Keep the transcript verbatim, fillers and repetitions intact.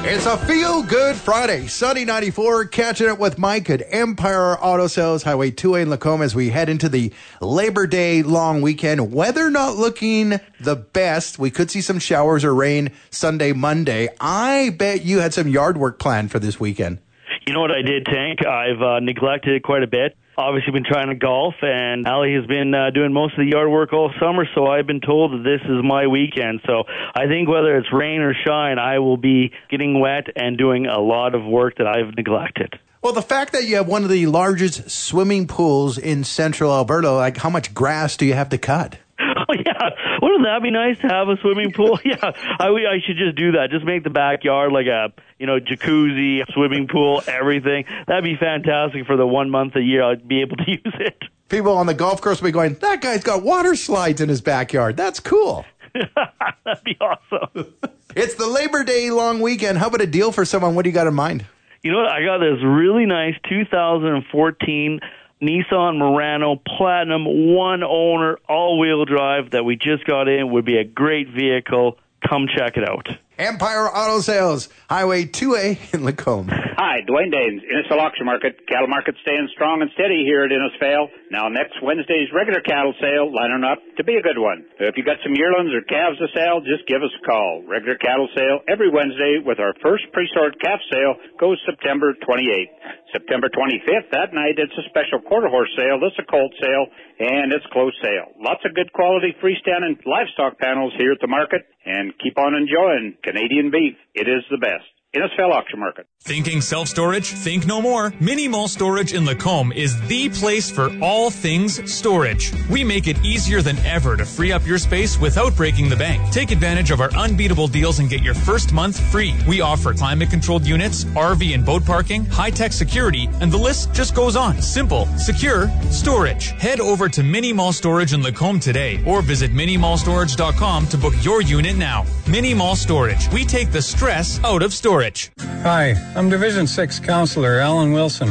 It's a feel-good Friday. Sunny ninety-four, catching up with Mike at Empire Auto Sales, Highway two A in Lacombe as we head into the Labor Day long weekend. Weather not looking the best. We could see some showers or rain Sunday, Monday. I bet you had some yard work planned for this weekend. You know what I did, Tank? I've uh, neglected it quite a bit. Obviously been trying to golf, and Allie has been uh, doing most of the yard work all summer, so I've been told that this is my weekend. So I think whether it's rain or shine, I will be getting wet and doing a lot of work that I've neglected. Well, the fact that you have one of the largest swimming pools in central Alberta, like how much grass do you have to cut? Oh, yeah. Wouldn't that be nice to have a swimming pool? Yeah, I, I should just do that. Just make the backyard like a, you know, jacuzzi, swimming pool, everything. That'd be fantastic for the one month a year I'd be able to use it. People on the golf course will be going, that guy's got water slides in his backyard. That's cool. That'd be awesome. It's the Labor Day long weekend. How about a deal for someone? What do you got in mind? You know what? I got this really nice two thousand fourteen Nissan Murano Platinum, one owner, all-wheel drive that we just got in. Would be a great vehicle. Come check it out. Empire Auto Sales, Highway two A in Lacombe. Hi, Dwayne Daines, Innisfail Auction Market. Cattle market staying strong and steady here at Innisfail. Now next Wednesday's regular cattle sale lining up to be a good one. If you got some yearlings or calves to sell, just give us a call. Regular cattle sale every Wednesday with our first pre-sort calf sale goes September twenty-eighth. September twenty-fifth, that night, it's a special quarter horse sale. This is a colt sale, and it's closed sale. Lots of good quality freestanding livestock panels here at the market, and keep on enjoying Canadian beef. It is the best. Innisfail Auction Market. Thinking self-storage? Think no more. Mini Mall Storage in Lacombe is the place for all things storage. We make it easier than ever to free up your space without breaking the bank. Take advantage of our unbeatable deals and get your first month free. We offer climate-controlled units, R V and boat parking, high-tech security, and the list just goes on. Simple, secure, storage. Head over to Mini Mall Storage in Lacombe today or visit mini mall storage dot com to book your unit now. Mini Mall Storage. We take the stress out of storage. Hi, I'm Division six Counselor Alan Wilson.